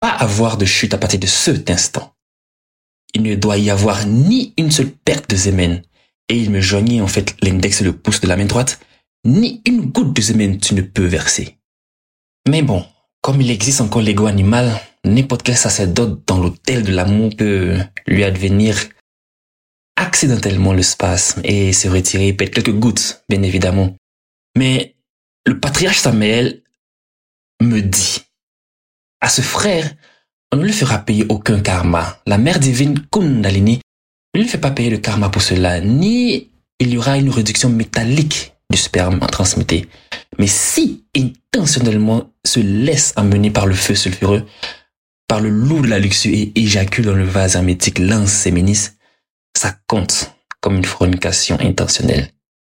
pas avoir de chute à partir de cet instant. Il ne doit y avoir ni une seule perte de sémen. Et il me joignit en fait l'index et le pouce de la main droite. Ni une goutte de sémen tu ne peux verser. Mais bon, comme il existe encore l'ego animal, n'importe quel sacerdoce dans l'autel de l'amour peut lui advenir accidentellement le spasme et se retirer et perdre quelques gouttes, bien évidemment. Mais le patriarche Samuel me dit, à ce frère, on ne lui fera payer aucun karma. La mère divine Kundalini ne lui fait pas payer le karma pour cela, ni il y aura une réduction métallique du sperme transmuté. Mais si intentionnellement se laisse emmener par le feu sulfureux, par le loup de la luxure et éjacule dans le vase hermétique lance séminis, ça compte comme une fornication intentionnelle.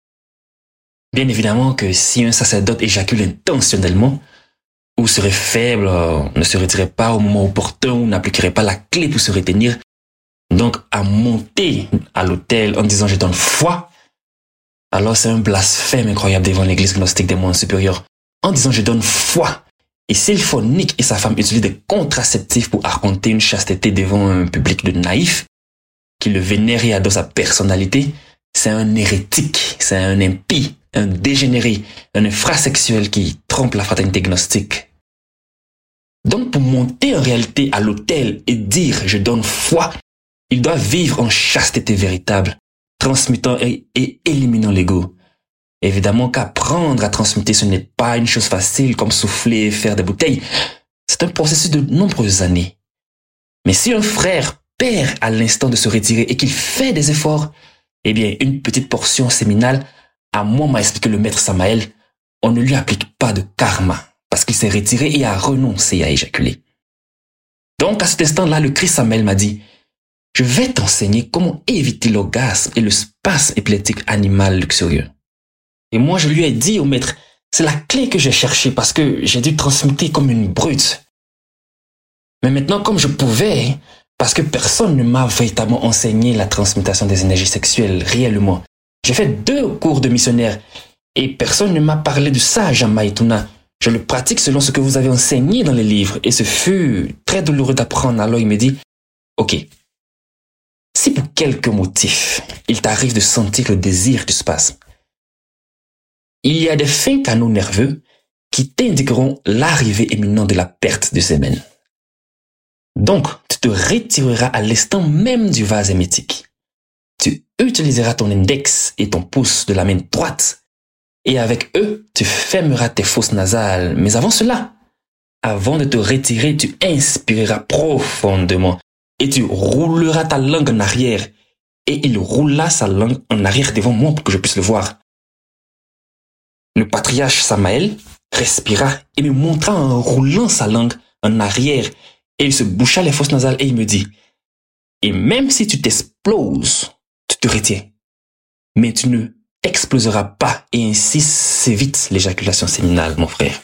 Bien évidemment que si un sacerdote éjacule intentionnellement, ou serait faible, ne se retirait pas au moment opportun, ou n'appliquerait pas la clé pour se retenir, donc à monter à l'autel en disant je donne foi, alors c'est un blasphème incroyable devant l'église gnostique des mondes supérieurs. En disant je donne foi, et s'il fornique et sa femme utilise des contraceptifs pour arpenter une chasteté devant un public de naïfs, qui le vénère et adore sa personnalité, c'est un hérétique, c'est un impie, un dégénéré, un infrasexuel qui trompe la fraternité gnostique. Donc pour monter en réalité à l'autel et dire je donne foi, il doit vivre en chasteté véritable, transmutant et éliminant l'ego. Évidemment qu'apprendre à transmuter ce n'est pas une chose facile comme souffler et faire des bouteilles. C'est un processus de nombreuses années. Mais si un frère perd à l'instant de se retirer et qu'il fait des efforts, eh bien une petite portion séminale, à moi m'a expliqué le maître Samael, on ne lui applique pas de karma parce qu'il s'est retiré et a renoncé à éjaculer. Donc à cet instant-là, le Christ Samael m'a dit, je vais t'enseigner comment éviter l'orgasme et le spasme épileptique animal luxurieux. Et moi je lui ai dit au maître, c'est la clé que j'ai cherchée parce que j'ai dû transmuter comme une brute. Mais maintenant comme je pouvais, parce que personne ne m'a véritablement enseigné la transmutation des énergies sexuelles réellement. J'ai fait 2 cours de missionnaire et personne ne m'a parlé de ça à Jamaïtouna. Je le pratique selon ce que vous avez enseigné dans les livres et ce fut très douloureux d'apprendre. Alors il me dit, ok, si pour quelque motif il t'arrive de sentir le désir du spasme, il y a des fins canaux nerveux qui t'indiqueront l'arrivée imminente de la perte de sémen. Donc, tu te retireras à l'instant même du vase hermétique. Tu utiliseras ton index et ton pouce de la main droite. Et avec eux, tu fermeras tes fosses nasales. Mais avant cela, avant de te retirer, tu inspireras profondément. Et tu rouleras ta langue en arrière. Et il roula sa langue en arrière devant moi pour que je puisse le voir. Le patriarche Samael respira et me montra en roulant sa langue en arrière. Et il se boucha les fosses nasales et il me dit, et même si tu t'exploses, tu te retiens. Mais tu ne t'exploseras pas et ainsi s'évite l'éjaculation séminale, mon frère.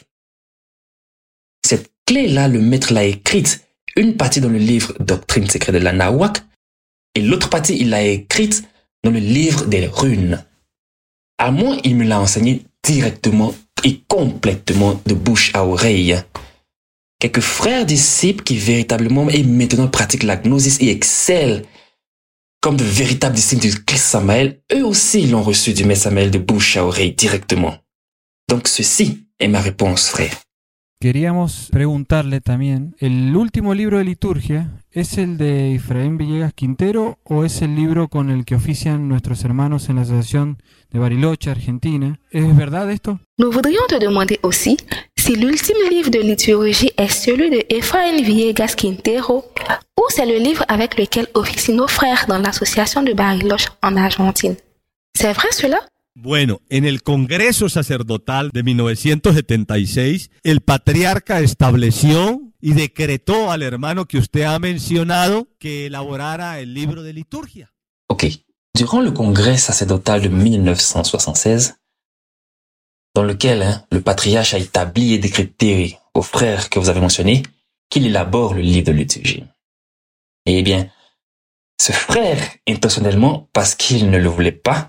Cette clé-là, le maître l'a écrite, une partie dans le livre Doctrine secrète de l'Anahuac et l'autre partie, il l'a écrite dans le livre des runes. À moi, il me l'a enseigné directement et complètement de bouche à oreille. Quelques frères disciples qui véritablement et maintenant pratiquent la gnosis et excellent comme de véritables disciples du Christ Samael, eux aussi l'ont reçu du maître Samael de bouche à oreille directement. Donc ceci est ma réponse, frère. Queríamos preguntarle también, ¿el último libro de liturgia es el de Efraín Villegas Quintero o es el libro con el que ofician nuestros hermanos en la Asociación de Bariloche, Argentina? ¿Es verdad esto? Nous voudrions te demander aussi si l'ultime livre de liturgie est celui de Efraín Villegas Quintero ou c'est le livre avec lequel officient nos frères dans l'Association de Bariloche en Argentine. C'est vrai cela? Bueno, en el Congreso Sacerdotal de 1976, el patriarca estableció y decretó al hermano que usted ha mencionado que elaborara el libro de liturgia. Ok. Durant le congrès sacerdotal de 1976, dans lequel le patriarche a établi et décrété aux frères que vous avez mentionnés qu'il élabore le livre de liturgie. Eh bien, ce frère, intentionnellement, parce qu'il ne le voulait pas,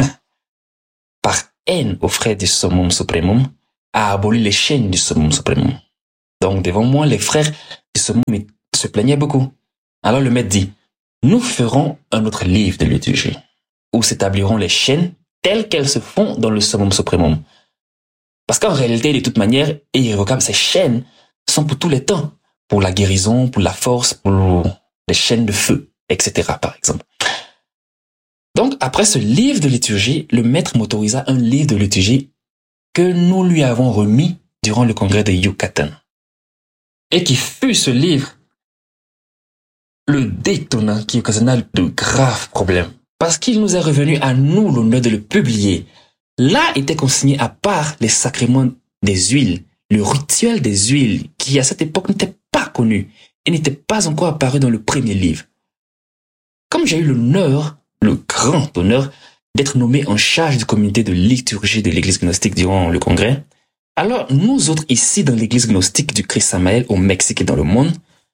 par haine aux frères du Summum Supremum, a aboli les chaînes du Summum Supremum. Donc, devant moi, les frères et ce monde se plaignait beaucoup. Alors le maître dit, nous ferons un autre livre de liturgie, où s'établiront les chaînes telles qu'elles se font dans le summum suprêmum. Parce qu'en réalité, de toute manière, et irrévocable, ces chaînes sont pour tous les temps, pour la guérison, pour la force, pour les chaînes de feu, etc. par exemple. Donc, après ce livre de liturgie, le maître m'autorisa un livre de liturgie que nous lui avons remis durant le congrès de Yucatan. Et qui fut ce livre le détonnant qui occasionna de graves problèmes. Parce qu'il nous est revenu à nous l'honneur de le publier. Là étaient consignés à part les sacrements des huiles, le rituel des huiles, qui à cette époque n'était pas connu et n'était pas encore apparu dans le premier livre. Comme j'ai eu l'honneur, le grand honneur, d'être nommé en charge du comité de liturgie de l'église gnostique durant le congrès, alors nous autres ici dans l'église gnostique du Christ Samael au Mexique et dans le monde,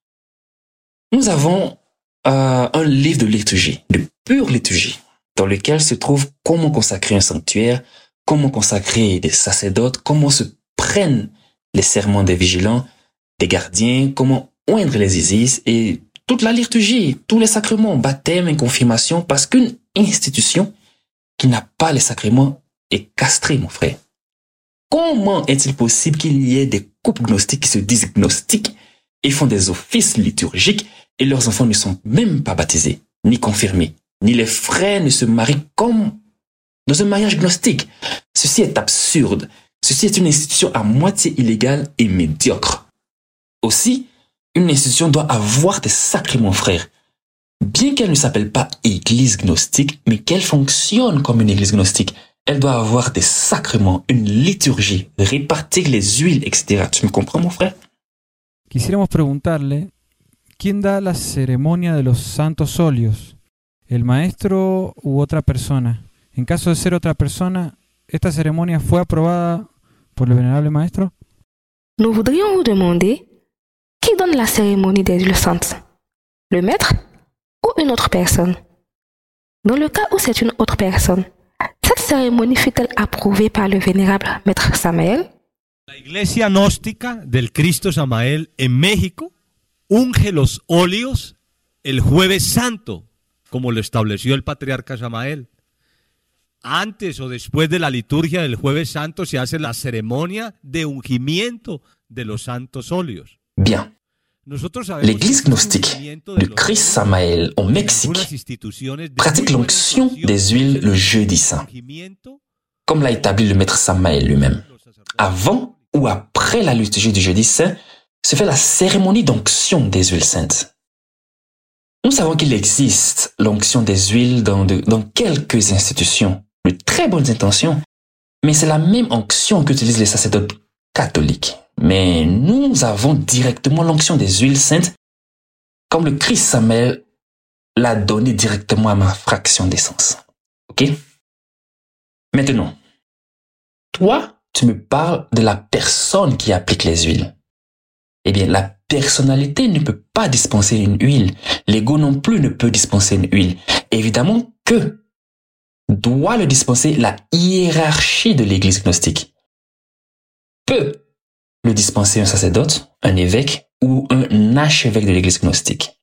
nous avons un livre de liturgie, de pure liturgie, dans lequel se trouve comment consacrer un sanctuaire, comment consacrer des sacerdotes, comment se prennent les serments des vigilants, des gardiens, comment oindre les Isis et toute la liturgie, tous les sacrements, baptême et confirmation, parce qu'une institution qui n'a pas les sacrements est castrée, mon frère. Comment est-il possible qu'il y ait des couples gnostiques qui se disent gnostiques et font des offices liturgiques et leurs enfants ne sont même pas baptisés, ni confirmés, ni les frères ne se marient comme dans un mariage gnostique? Ceci est absurde. Ceci est une institution à moitié illégale et médiocre. Aussi, une institution doit avoir des sacrements, frères. Bien qu'elle ne s'appelle pas église gnostique, mais qu'elle fonctionne comme une église gnostique, elle doit avoir des sacrements, une liturgie, répartir les huiles, etc. Tu me comprends, mon frère? Quisiéramos preguntarle, ¿quién da la ceremonia de los santos óleos? ¿El maestro u otra persona? En caso de ser otra persona, ¿esta ceremonia fue aprobada por el venerable maestro? Nous voudrions vous demander qui donne la cérémonie des huiles saintes, le maître ou une autre personne? Dans le cas où c'est une autre personne, cette cérémonie fut-elle approuvée par le vénérable maître Samael? La iglesia gnóstica del Cristo Samael en México unge los óleos el Jueves Santo, como lo estableció el patriarca Samael. Antes o después de la liturgia del Jueves Santo se hace la ceremonia de ungimiento de los santos óleos. Bien. L'église gnostique du Christ Samael au Mexique pratique l'onction des huiles le jeudi saint, comme l'a établi le maître Samael lui-même. Avant ou après la liturgie du jeudi saint, se fait la cérémonie d'onction des huiles saintes. Nous savons qu'il existe l'onction des huiles dans quelques institutions, de très bonnes intentions, mais c'est la même onction qu'utilisent les sacerdotes catholiques. Mais nous avons directement l'onction des huiles saintes, comme le Christ Samael l'a donné directement à ma fraction d'essence. Ok? Maintenant, toi, tu me parles de la personne qui applique les huiles. Eh bien, la personnalité ne peut pas dispenser une huile. L'ego non plus ne peut dispenser une huile. Évidemment que doit le dispenser la hiérarchie de l'église gnostique. Peut le dispenser un sacerdote, un évêque ou un archevêque de l'église gnostique.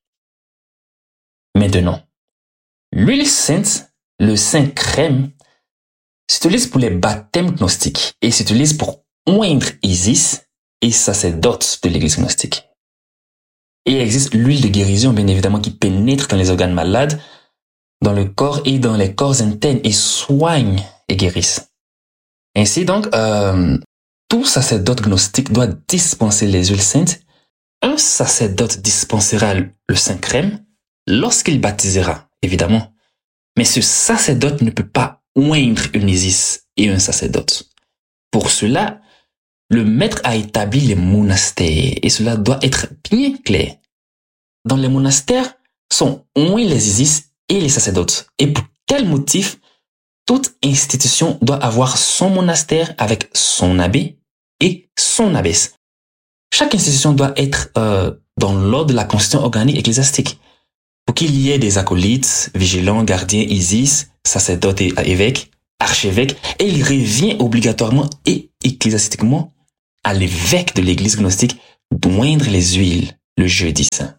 Maintenant, l'huile sainte, le saint crème, s'utilise pour les baptêmes gnostiques et s'utilise pour oindre Isis et sacerdotes de l'église gnostique. Et il existe l'huile de guérison, bien évidemment, qui pénètre dans les organes malades, dans le corps et dans les corps internes et soigne et guérisse. Ainsi donc, tout sacerdote gnostique doit dispenser les huiles saintes. Un sacerdote dispensera le saint crème lorsqu'il baptisera, évidemment. Mais ce sacerdote ne peut pas oindre une Isis et un sacerdote. Pour cela, le maître a établi les monastères et cela doit être bien clair. Dans les monastères sont oints les Isis et les sacerdotes. Et pour quel motif toute institution doit avoir son monastère avec son abbé et son abbesse. Chaque institution doit être dans l'ordre de la constitution organique ecclésiastique. Pour qu'il y ait des acolytes, vigilants, gardiens, Isis, sacerdotes et évêques, archevêques, et il revient obligatoirement et ecclésiastiquement à l'évêque de l'église gnostique d'oindre les huiles le jeudi saint.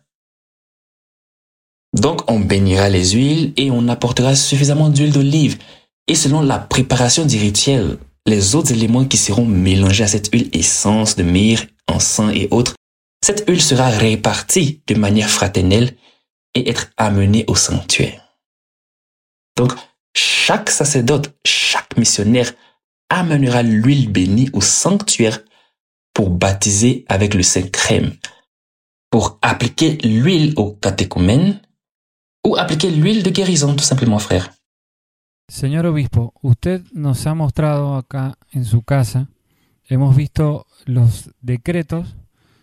Donc, on bénira les huiles et on apportera suffisamment d'huile d'olive. Et selon la préparation du rituel, les autres éléments qui seront mélangés à cette huile, essence de myrrhe, encens et autres, cette huile sera répartie de manière fraternelle et être amenée au sanctuaire. Donc, chaque sacerdote, chaque missionnaire amènera l'huile bénie au sanctuaire pour baptiser avec le saint crème, pour appliquer l'huile au catéchumène ou appliquer l'huile de guérison, tout simplement, frère. Señor obispo, usted nos ha mostrado acá en su casa, hemos visto los decretos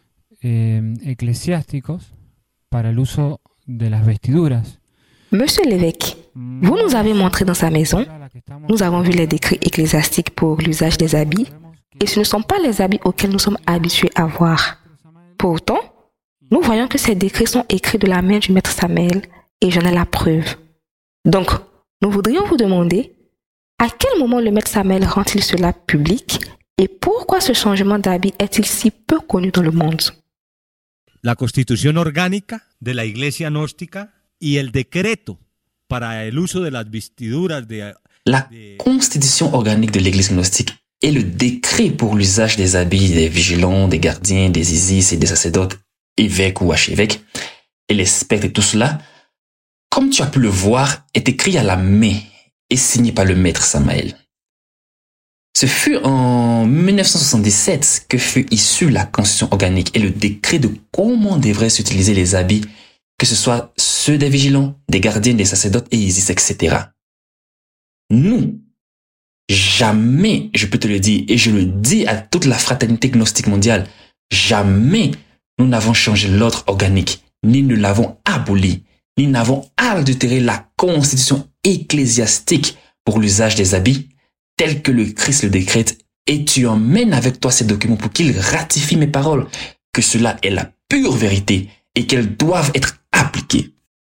eclesiásticos para el uso de las vestiduras. Monsieur l'évêque, vous nous avez montré dans sa maison, nous avons vu les décrets ecclésiastiques pour l'usage des habits, et ce ne sont pas les habits auxquels nous sommes habitués à voir. Pourtant, nous voyons que ces décrets sont écrits de la main du maître Samuel, et j'en ai la preuve. Donc, nous voudrions vous demander à quel moment le maître Samuel rend-il cela public et pourquoi ce changement d'habit est-il si peu connu dans le monde? La Constitución Orgánica de la Iglesia Gnóstica y el decreto para el uso de las vestiduras de... La constitution organique de l'Église gnostique et le décret pour l'usage des habits des vigilants, des gardiens, des Isis et des sacerdotes, évêques ou archevêques, et les spectres et tout cela, comme tu as pu le voir, est écrit à la main et signé par le maître Samael. Ce fut en 1977 que fut issue la constitution organique et le décret de comment devraient s'utiliser les habits, que ce soit ceux des vigilants, des gardiens, des sacerdotes et Isis, etc. Nous, jamais, je peux te le dire, et je le dis à toute la fraternité gnostique mondiale, jamais nous n'avons changé l'ordre organique, ni ne l'avons aboli, ni n'avons adultéré la constitution ecclésiastique pour l'usage des habits, tel que le Christ le décrète, et tu emmènes avec toi ces documents pour qu'ils ratifient mes paroles, que cela est la pure vérité et qu'elles doivent être appliquées.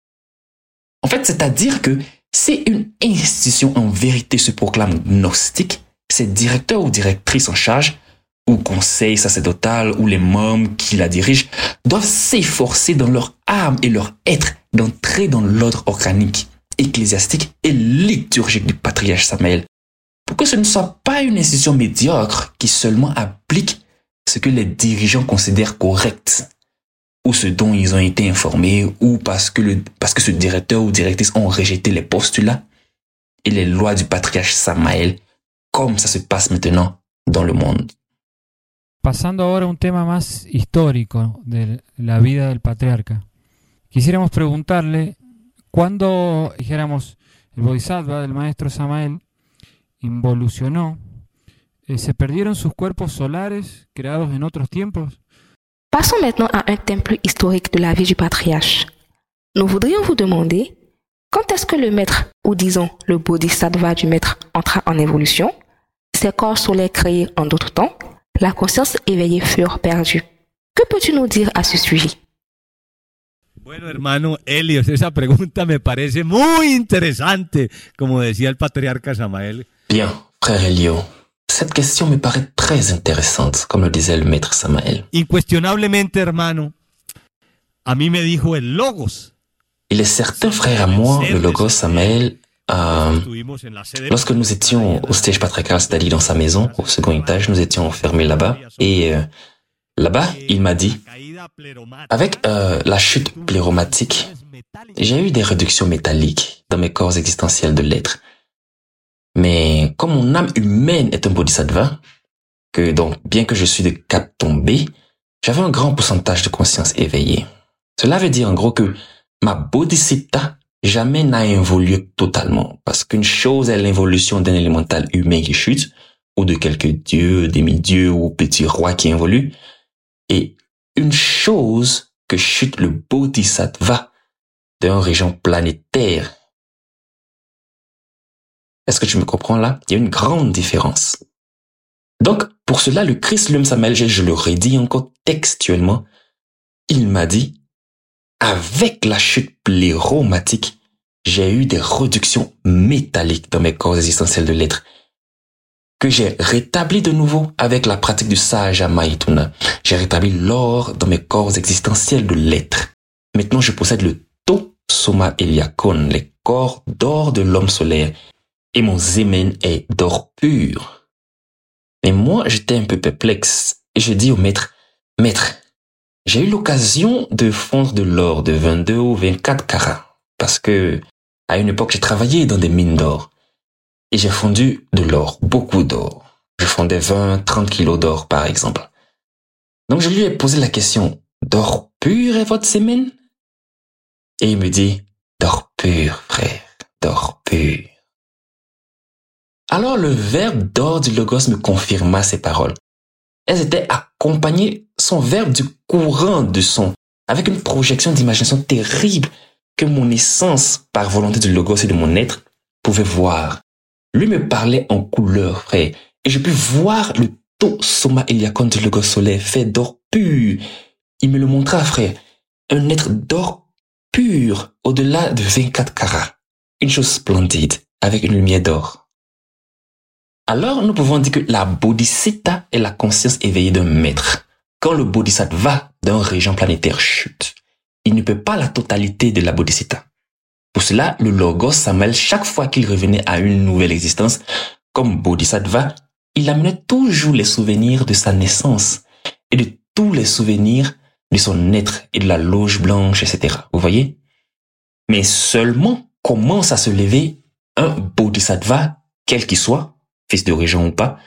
En fait, c'est-à-dire que si une institution en vérité se proclame gnostique, ses directeurs ou directrices en charge, ou conseil sacerdotal, ou les membres qui la dirigent, doivent s'efforcer dans leur âme et leur être d'entrer dans l'ordre organique, ecclésiastique et liturgique du patriarche Samuel, pour que ce ne soit pas une institution médiocre qui seulement applique ce que les dirigeants considèrent correct, ou ce dont ils ont été informés, ou parce que ce directeur ou directrice ont rejeté les postulats et les lois du patriarche Samael, comme ça se passe maintenant dans le monde. Pasando ahora a un tema más histórico de la vida del patriarca, quisiéramos preguntarle, cuando, dijéramos, el Bodhisattva del maestro Samael involucionó, ¿se perdieron sus cuerpos solares creados en otros tiempos? Passons maintenant à un thème plus historique de la vie du patriarche. Nous voudrions vous demander quand est-ce que le maître, ou disons le Bodhisattva du maître, entra en évolution, ses corps solaires créés en d'autres temps, la conscience éveillée furent perdus. Que peux-tu nous dire à ce sujet? Bueno, hermano Helios, esa pregunta me parece muy interesante, como decía el patriarca Samael. Bien, frère Elio, cette question me paraît très intéressante, comme le disait le maître Samael. Incuestionablemente, hermano, a mí me dijo el Logos. Il est certain, frère, à moi, le Logos Samael, lorsque nous étions au siège patriarcal, c'est-à-dire dans sa maison, au second étage, nous étions enfermés là-bas, et là-bas, il m'a dit, avec la chute pléromatique, j'ai eu des réductions métalliques dans mes corps existentiels de l'être. Mais comme mon âme humaine est un bodhisattva, que donc, bien que je suis de cap tombé, j'avais un grand pourcentage de conscience éveillée. Cela veut dire en gros que ma bodhisattva jamais n'a évolué totalement, parce qu'une chose est l'évolution d'un élémental humain qui chute, ou de quelques dieux, demi-dieux ou petits rois qui évoluent, et une chose que chute le bodhisattva d'un régent planétaire. Est-ce que tu me comprends là? Il y a une grande différence. Donc, pour cela, le Christ lui-même Samael, je le redis encore textuellement, il m'a dit, avec la chute pléromatique, j'ai eu des réductions métalliques dans mes corps existentiels de l'être, que j'ai rétabli de nouveau avec la pratique du Sahaja Maituna. J'ai rétabli l'or dans mes corps existentiels de l'être. Maintenant, je possède le To Soma Eliakon, les corps d'or de l'homme solaire, et mon Zemen est d'or pur. Mais moi, j'étais un peu perplexe, et je dis au maître, « Maître, j'ai eu l'occasion de fondre de l'or de 22 ou 24 carats, parce que à une époque, j'ai travaillé dans des mines d'or. Et j'ai fondu de l'or, beaucoup d'or. Je fondais 20, 30 kilos d'or, par exemple. Donc, je lui ai posé la question, d'or pur est votre sémène? Et il me dit, d'or pur, frère, d'or pur. Alors, le verbe d'or du Logos me confirma ces paroles. Elles étaient accompagnées, son verbe du courant de son, avec une projection d'imagination terrible que mon essence, par volonté du Logos et de mon être, pouvait voir. Lui me parlait en couleur, frère, et je pus voir le To Soma Eliakon du Logos solaire fait d'or pur. Il me le montra, frère, un être d'or pur au-delà de 24 carats. Une chose splendide, avec une lumière d'or. Alors, nous pouvons dire que la Bodhisattva est la conscience éveillée d'un maître. Quand le Bodhisattva d'un régent planétaire chute, il ne peut pas la totalité de la Bodhisattva. Pour cela, le Logos Samael, chaque fois qu'il revenait à une nouvelle existence, comme Bodhisattva, il amenait toujours les souvenirs de sa naissance et de tous les souvenirs de son être et de la loge blanche, etc. Vous voyez? Mais seulement commence à se lever un Bodhisattva, quel qu'il soit, fils de régent ou pas,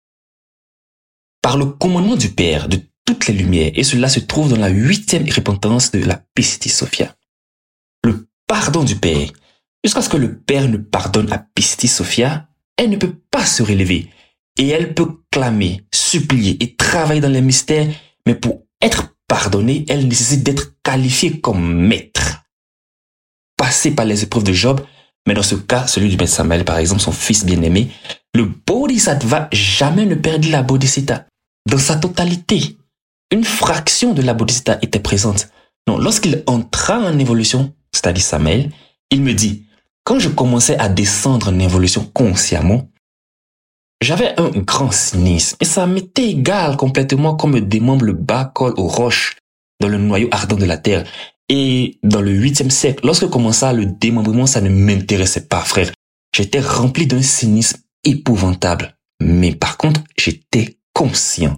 par le commandement du Père, de toutes les lumières, et cela se trouve dans la 8e repentance de la Pistis Sophia. Le pardon du Père. Jusqu'à ce que le Père ne pardonne à Pistis Sophia, elle ne peut pas se relever. Et elle peut clamer, supplier et travailler dans les mystères, mais pour être pardonnée, elle nécessite d'être qualifiée comme maître. Passer par les épreuves de Job, mais dans ce cas, celui du maître Samael, par exemple, son fils bien-aimé, le Bodhisattva jamais ne perdit la Bodhisattva. Dans sa totalité, une fraction de la Bodhisattva était présente. Non, lorsqu'il entra en évolution, c'est-à-dire Samael, il me dit, quand je commençais à descendre en évolution consciemment, j'avais un grand cynisme et ça m'était égal complètement comme démembre le bas col aux roches dans le noyau ardent de la terre. Et dans le 8e siècle, lorsque commença le démembrement, ça ne m'intéressait pas, frère. J'étais rempli d'un cynisme épouvantable. Mais par contre, j'étais conscient.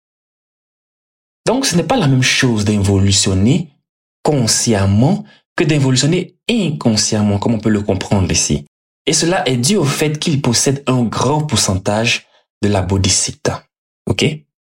Donc, ce n'est pas la même chose d'involutionner consciemment que d'involutionner inconsciemment, comme on peut le comprendre ici. Et cela est dû au fait qu'il possède un grand pourcentage de la Bodhisattva. ¿Ok?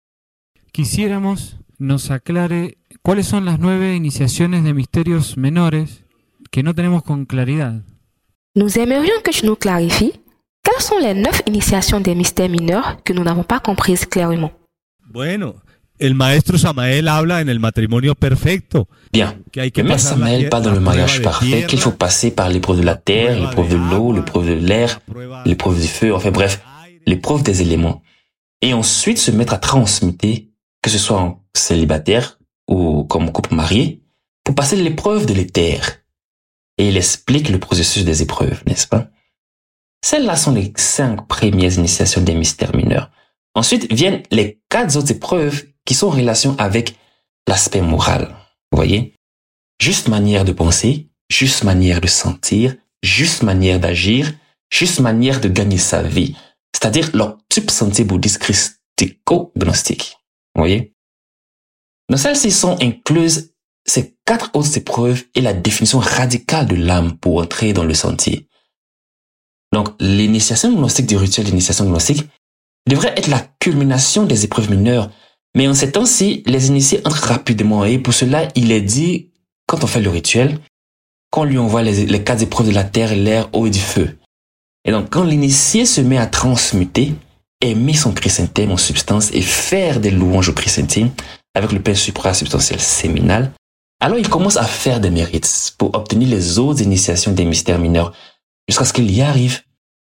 Quisiéramos nos aclare cuáles son las 9 iniciaciones de misterios menores que no tenemos con claridad. Nous aimerions que tu nous clarifies quelles sont les 9 initiations des mystères mineurs que nous n'avons pas comprises clairement. Bueno, el maestro Samael habla en el matrimonio perfecto. Bien, le maître Samael parle dans le mariage parfait qu'il faut passer par l'épreuve de la terre, l'épreuve de l'eau, l'épreuve de l'air, l'épreuve du feu, enfin bref, l'épreuve des éléments. Et ensuite se mettre à transmuter, que ce soit en célibataire ou comme couple marié, pour passer l'épreuve de l'éther. Et il explique le processus des épreuves, n'est-ce pas? Celles-là sont les 5 premières initiations des mystères mineurs. Ensuite viennent les 4 autres épreuves qui sont en relation avec l'aspect moral. Vous voyez? Juste manière de penser, juste manière de sentir, juste manière d'agir, juste manière de gagner sa vie. C'est-à-dire l'octuple sentier bouddhiste christico-gnostique. Vous voyez? Dans celles-ci sont incluses ces 4 autres épreuves et la définition radicale de l'âme pour entrer dans le sentier. Donc, l'initiation gnostique du rituel d'initiation gnostique devrait être la culmination des épreuves mineures. Mais en ces temps-ci, les initiés entrent rapidement et pour cela, il est dit, quand on fait le rituel, qu'on lui envoie les 4 épreuves de la terre, l'air, eau et du feu. Et donc, quand l'initié se met à transmuter, aimer son chrysanthème en substance et faire des louanges au chrysanthème avec le pain supra-substantiel séminal, alors il commence à faire des mérites pour obtenir les autres initiations des mystères mineurs jusqu'à ce qu'il y arrive.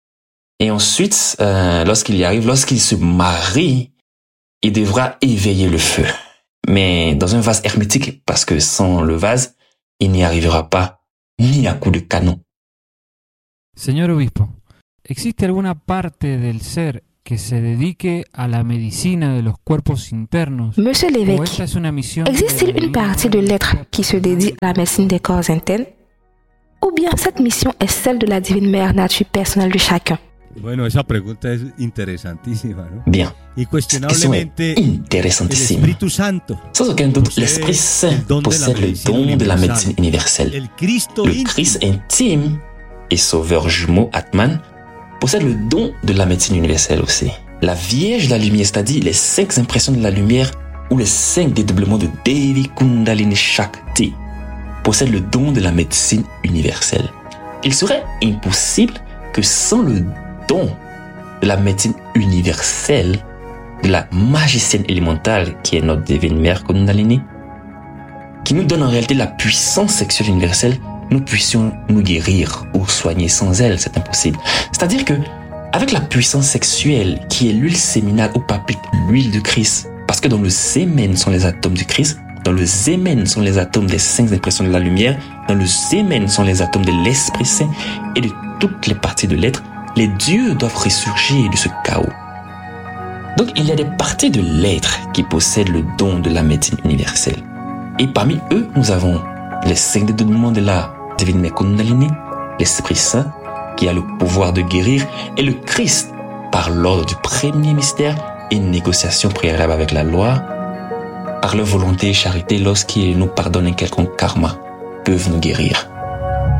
Et ensuite, lorsqu'il y arrive, lorsqu'il se marie, il devra éveiller le feu. Mais dans un vase hermétique, parce que sans le vase, il n'y arrivera pas, ni à coup de canon. Señor Obispo, ¿existe alguna parte del ser que se dedique a la medicina de los cuerpos internos? Monsieur ¿O l'évêque, esta es una misión existe-t-il une partie de l'être qui se dédie à la médecine des corps internes? Ou bien cette mission est celle de la divine mère nature personnelle de chacun? Bueno, esa pregunta es interesantísima, ¿no? Bien, Y cette question est cuestionablemente, el intéressantissime. Espíritu Santo, Sans aucun doute, possède l'Esprit Saint el don de la possède le medicina don de la universal. médecine universelle. el Cristo Le íntimo, Christ intime et sauveur jumeau Atman possède le don de la médecine universelle aussi. La Vierge de la Lumière, c'est-à-dire les 5 impressions de la lumière ou les 5 dédoublements de Devi Kundalini Shakti, possède le don de la médecine universelle. Il serait impossible que sans le don de la médecine universelle, de la magicienne élémentale qui est notre divine mère Kundalini, qui nous donne en réalité la puissance sexuelle universelle, nous puissions nous guérir ou soigner sans elle, c'est impossible. C'est-à-dire que, avec la puissance sexuelle qui est l'huile séminale ou papique, l'huile du Christ, parce que dans le sémen sont les atomes du Christ, dans le sémen sont les atomes des 5 impressions de la lumière, dans le sémen sont les atomes de l'Esprit Saint et de toutes les parties de l'être, les dieux doivent ressurgir de ce chaos. Donc il y a des parties de l'être qui possèdent le don de la médecine universelle. Et parmi eux, nous avons les 5 dédoublements de la divine mère Kundalini, l'Esprit Saint, qui a le pouvoir de guérir, et le Christ, par l'ordre du premier mystère et négociation préalable avec la loi, par leur volonté et charité lorsqu'ils nous pardonnent un quelconque karma, peuvent nous guérir.